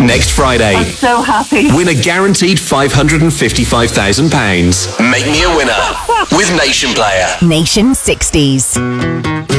next Friday. I'm so happy. Win a guaranteed £555,000. Make me a winner with Nation Player. Nation 60s.